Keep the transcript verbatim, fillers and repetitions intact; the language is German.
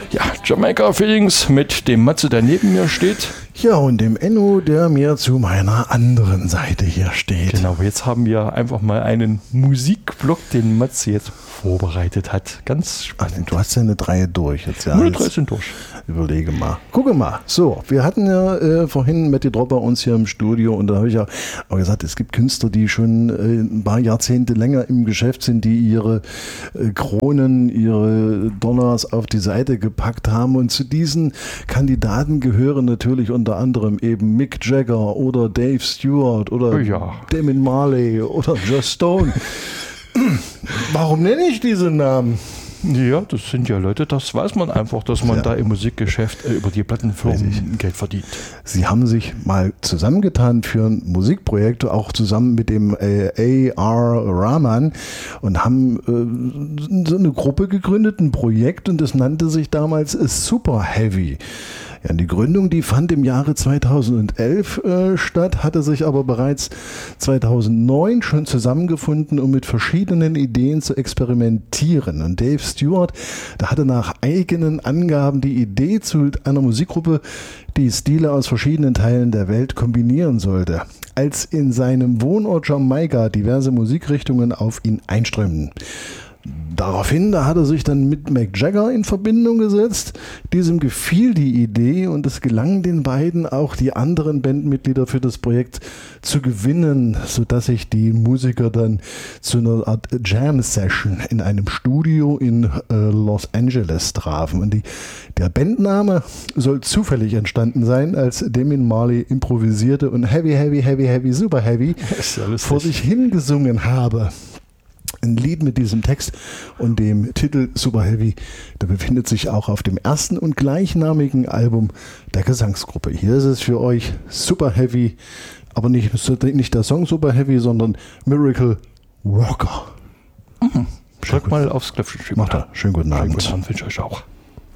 Ja, Jamaika Feelings mit dem Matze, der neben mir steht. Ja, und dem Enno, der mir zu meiner anderen Seite hier steht. Genau, jetzt haben wir einfach mal einen Musikblock, den Matze jetzt vorbereitet hat. Ganz spannend. Ach, du hast ja eine drei durch jetzt, ja. Nur drei sind durch. Überlege mal. Gucke mal. So, wir hatten ja äh, vorhin Matti Drop bei uns hier im Studio und da habe ich ja auch gesagt, es gibt Künstler, die schon äh, ein paar Jahrzehnte länger im Geschäft sind, die ihre äh, Kronen, ihre Dollars auf die Seite gepackt haben, und zu diesen Kandidaten gehören natürlich unter anderem eben Mick Jagger oder Dave Stewart oder oh ja. Damon Marley oder Joss Stone. Warum nenne ich diese Namen? Ja, das sind ja Leute, das weiß man einfach, dass man ja. da im Musikgeschäft äh, über die Plattenfirmen Richtig. Geld verdient. Sie haben sich mal zusammengetan für ein Musikprojekt, auch zusammen mit dem äh, A R Rahman, und haben äh, so eine Gruppe gegründet, ein Projekt, und das nannte sich damals Super Heavy. Ja, die Gründung, die fand im Jahre zweitausendelf äh, statt, hatte sich aber bereits zweitausendneun schon zusammengefunden, um mit verschiedenen Ideen zu experimentieren. Und Dave Stewart, der hatte nach eigenen Angaben die Idee zu einer Musikgruppe, die Stile aus verschiedenen Teilen der Welt kombinieren sollte. Als in seinem Wohnort Jamaika diverse Musikrichtungen auf ihn einströmten. Daraufhin, da hat er sich dann mit Mick Jagger in Verbindung gesetzt. Diesem gefiel die Idee, und es gelang den beiden auch, die anderen Bandmitglieder für das Projekt zu gewinnen, sodass sich die Musiker dann zu einer Art Jam-Session in einem Studio in äh, Los Angeles trafen. Und die, der Bandname soll zufällig entstanden sein, als Damon Marley improvisierte und Heavy, Heavy, Heavy, Heavy, Super Heavy ja vor sich hingesungen habe. Ein Lied mit diesem Text und dem Titel Super Heavy, der befindet sich auch auf dem ersten und gleichnamigen Album der Gesangsgruppe. Hier ist es für euch Super Heavy, aber nicht, nicht der Song Super Heavy, sondern Miracle Walker. Mhm. Drück mal aufs Knöpfchen. Macht er. Schönen guten Abend. Schönen guten Abend wünsche ich euch auch.